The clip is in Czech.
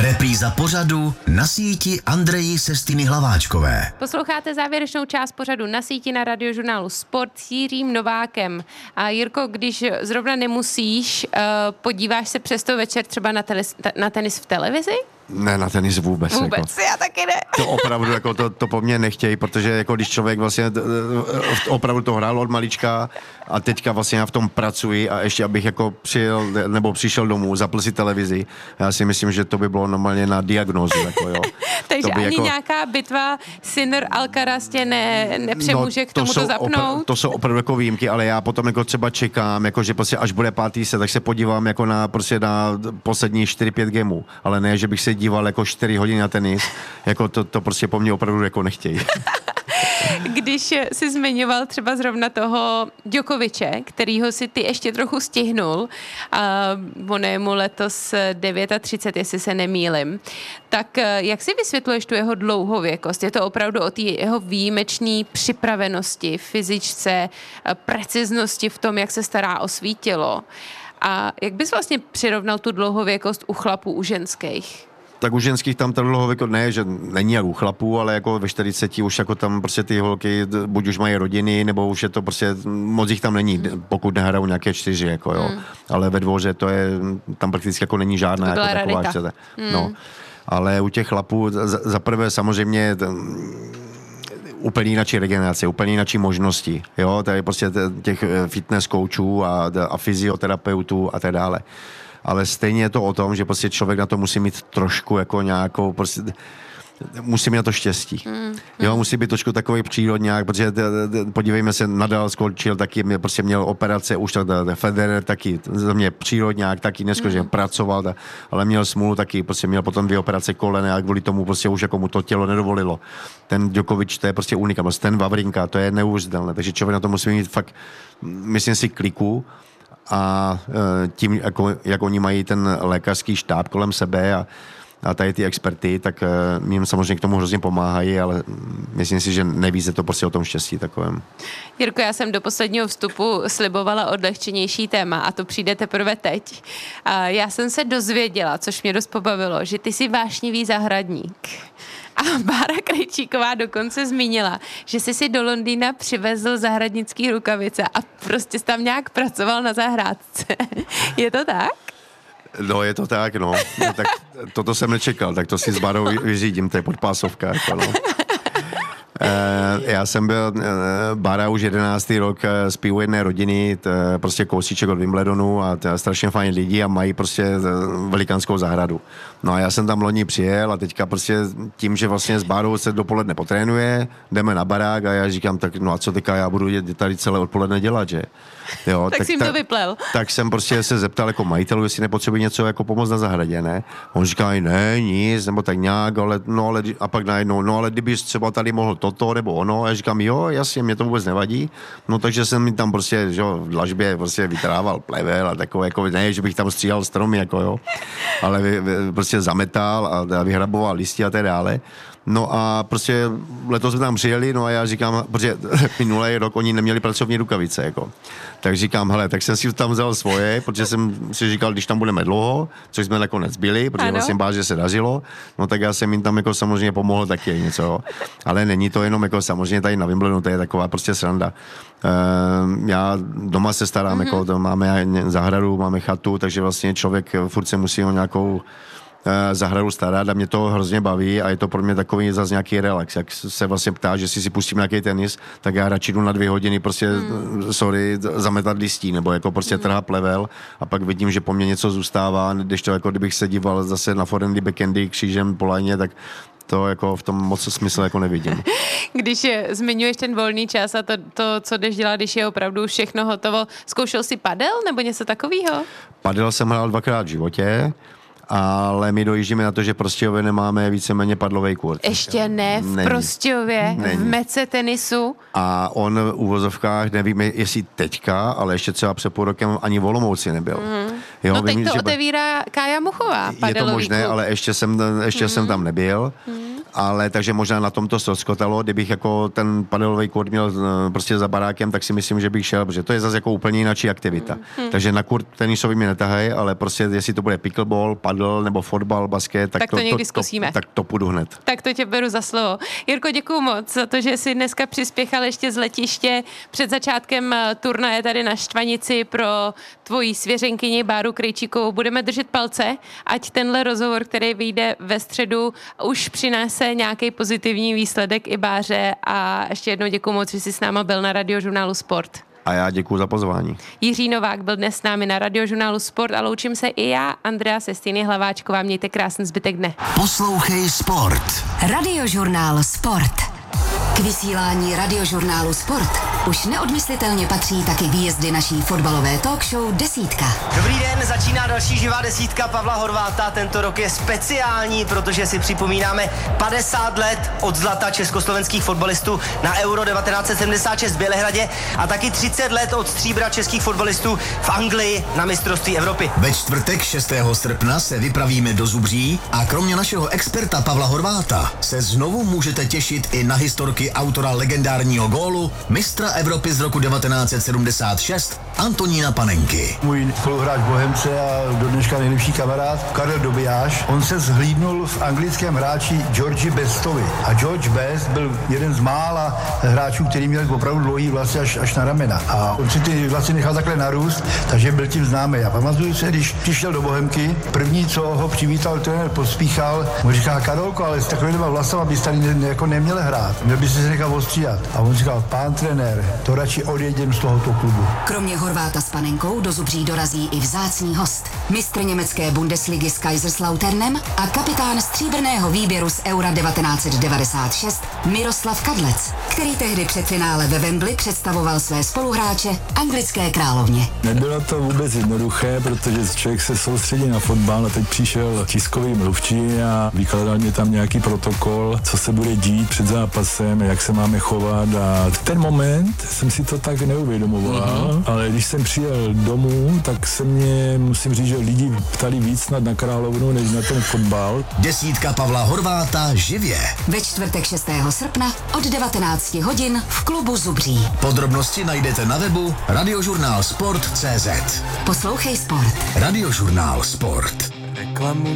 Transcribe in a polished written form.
Repríza pořadu Na síti Andreji Sestiny Hlaváčkové. Posloucháte závěrečnou část pořadu Na síti na Radiožurnálu Sport s Jiřím Novákem. A Jirko, když zrovna nemusíš, podíváš se přesto večer třeba na tenis v televizi? Ne, na tenis vůbec. Vůbec, já taky ne. To opravdu, jako to po mně nechtějí, protože jako když člověk vlastně opravdu to hrál od malička a teďka vlastně já v tom pracuji a ještě abych jako přijel nebo přišel domů, zapl si televizi, já si myslím, že to by bylo normálně na diagnózu. Jako, jo. Takže ani jako nějaká bitva Sinner Alcaraz tě nepřemůže k tomu to zapnout? To jsou opravdu jako výjimky, ale já potom jako třeba čekám, jako že prostě až bude pátý set, tak se podívám jako na poslední 4-5 gemů, ale ne, že bych se díval jako 4 hodiny na tenis, jako to prostě po mně opravdu jako nechtějí. Když jsi zmiňoval třeba zrovna toho Djokoviče, kterýho si ty ještě trochu stihnul, a ono je mu letos 39, jestli se nemýlim, tak jak si vysvětluješ tu jeho dlouhověkost? Je to opravdu o té jeho výjimečné připravenosti, fyzičce, preciznosti v tom, jak se stará o svý tělo? A jak bys vlastně přirovnal tu dlouhověkost u chlapů, u ženských? Tak u ženských tam ta dlouhověkost ne, že není jak u chlapů, ale jako ve 40 už jako tam prostě ty holky buď už mají rodiny, nebo už je to prostě, moc jich tam není, pokud nehrajou nějaké 4, jako jo. Ale ve dvoře to je, tam prakticky jako není žádná jako taková čtete. No. Ale u těch chlapů za prvé samozřejmě úplně jináčí regenerace, úplně jináčí možnosti, jo, tady prostě těch fitness coachů a fyzioterapeutů a tak dále. Ale stejně je to o tom, že prostě člověk na to musí mít trošku jako nějakou, prostě musí mít na to štěstí. Jo, musí být trošku takový přírodňák, protože podívejme se, Nadal skončil taky, prostě měl operace, už Federer taky, za mě přírodňák taky, že pracoval, ale měl smůlu taky, prostě měl potom 2 operace kolene a kvůli tomu prostě už jako mu to tělo nedovolilo. Ten Djokovic, to je prostě unikát, ten Wawrinka, to je neuvěřitelné, takže člověk na to musí mít fakt, myslím si, kliku. A tím, jak oni mají ten lékařský štáb kolem sebe a tady ty experty, tak jim samozřejmě k tomu hrozně pomáhají, ale myslím si, že nevíc je to prostě o tom štěstí takovém. Jirko, já jsem do posledního vstupu slibovala odlehčenější téma a to přijde teprve teď. A já jsem se dozvěděla, což mě dost pobavilo, že ty jsi vášnivý zahradník. A Bára Krejčíková dokonce zmínila, že jsi si do Londýna přivezl zahradnický rukavice a prostě jsi tam nějak pracoval na zahrádce. Je to tak? No, je to tak, no. Tak toto jsem nečekal, tak to si s Bárou vyřídím, to je podpásovka, jako no. Já jsem byl, Bára už 11. rok z jedné rodiny, prostě kousíček od Wimbledonu a strašně fajn lidi a mají prostě velikánskou zahradu. No a já jsem tam loni přijel a teďka prostě tím, že vlastně s Bárou se dopoledne potrénuje, jdeme na barák a já říkám, tak no a co teďka já budu tady celé odpoledne dělat, že? Jo, tak jsi jim to vyplel. Tak jsem prostě se zeptal jako majitelů, jestli nepotřebuji něco jako pomoct na zahradě, ne? On říká, ne, nic, nebo tak nějak, ale a pak najednou, no ale kdybys třeba tady mohl toto nebo ono, a já říkám, jo, jasně, mě to vůbec nevadí, no takže jsem mi tam prostě, že v dlažbě prostě vytrával plevel a takové, jako ne, že bych tam stříhal stromy, jako jo, ale prostě zametal a vyhraboval listy a tak dále. No a prostě letos jsme tam přijeli, no a já říkám, protože minulý rok oni neměli pracovní rukavice, jako. Tak říkám, hele, tak jsem si tam vzal svoje, protože jsem si říkal, když tam budeme dlouho, což jsme nakonec byli, protože vlastně bál, že se dařilo, no tak já jsem jim tam jako samozřejmě pomohl taky něco, jo. Ale není to jenom jako samozřejmě tady na Wimbledonu, to je taková prostě sranda. Já doma se starám, jako to máme zahradu, máme chatu, takže vlastně člověk furt se musí o nějakou zahradu starat a mě to hrozně baví a je to pro mě takový zase nějaký relax. Jak se vlastně ptá, že si pustím nějaký tenis, tak já radši jdu na 2 hodiny prostě, zametat listí nebo jako prostě trhat plevel a pak vidím, že po mně něco zůstává, když to jako kdybych se díval zase na forehandy, backhandy křížem po lajně, tak to jako v tom moc smysl jako nevidím. Když zmiňuješ ten volný čas a to, co jdeš dělat, když je opravdu všechno hotovo, zkoušel jsi padel nebo něco takového? Padel jsem hrál 2krát v životě, ale my dojíždíme na to, že v Prostějově nemáme víceméně padlovej kurt. Ještě ne, v Prostějově, v mece tenisu. A on v uvozovkách, nevím, jestli teďka, ale ještě třeba před půl rokem ani v Olomouci nebyl. Jo, no teď to otevírá Kája Muchová. Je to možné, ale ještě jsem tam nebyl. ale takže možná na tom to ztroskotalo, kdybych jako ten padelový kurt měl prostě za barákem, tak si myslím, že bych šel, protože to je zase jako úplně jináčí aktivita. Takže na kurt tenisový mě netahají, ale prostě jestli to bude pickleball, padel nebo fotbal, basket, tak to někdy zkusíme. Tak to půjdu hned. Tak to tě beru za slovo. Jirko, děkuju moc za to, že jsi dneska přispěchal ještě z letiště před začátkem turnaje tady na Štvanici pro tvoji svěřenkyni Báru Krejčíkovou. Budeme držet palce, ať tenhle rozhovor, který vyjde ve středu, už přinese nějaký pozitivní výsledek i Báře a ještě jednou děkuju moc, že jsi s náma byl na Radiožurnálu Sport. A já děkuju za pozvání. Jiří Novák byl dnes s námi na Radiožurnálu Sport a loučím se i já, Andrea Sestiny Hlaváčková. Mějte krásný zbytek dne. Poslouchej Sport. Radiožurnál Sport. K vysílání Radiožurnálu Sport už neodmyslitelně patří taky výjezdy naší fotbalové talk show Desítka. Dobrý den, začíná další živá desítka Pavla Horváta. Tento rok je speciální, protože si připomínáme 50 let od zlata československých fotbalistů na Euro 1976 v Bělehradě a taky 30 let od stříbra českých fotbalistů v Anglii na mistrovství Evropy. Ve čtvrtek 6. srpna se vypravíme do Zubří a kromě našeho experta Pavla Horváta se znovu můžete těšit i na historky autora legendárního gólu, mistra Evropy z roku 1976 Antonína Panenky. Můj spoluhráč Bohemce a do dneška nejlepší kamarád Karel Dobijáš, on se zhlídnul v anglickém hráči Georgi Bestovi. A George Best byl jeden z mála hráčů, který měl opravdu dlouhý vlasy až na ramena. A on si ty vlasy nechal takhle narůst, takže byl tím známý. A pamatuju se, když přišel do Bohemky, první, co ho přivítal trenér Pospíchal, mu říká: Karolko, ale s takovýma vlasama bys tady jako neměl hrát. Měl bys se nechal ostříhat. A on říkal: pán trenér, to radši odjedem z tohoto klubu. Kromě Horváta s Panenkou do Zubří dorazí i vzácný host. Mistr německé Bundesligy s Kaiserslauternem a kapitán stříbrného výběru z Eura 1996 Miroslav Kadlec, který tehdy před finále ve Wembley představoval své spoluhráče anglické královně. Nebylo to vůbec jednoduché, protože člověk se soustředí na fotbal a teď přišel tiskový mluvčí a vykládal mě tam nějaký protokol, co se bude dít před zápasem, jak se máme chovat a v ten moment jsem si to tak neuvědomoval, ale když jsem přijel domů, tak se mě, musím říct, že lidi ptali víc snad na královnu, než na ten fotbal. Desítka Pavla Horváta živě. Ve čtvrtek 6. srpna od 19 hodin v klubu Zubří. Podrobnosti najdete na webu radiožurnálsport.cz. Poslouchej Sport. Radiožurnál Sport.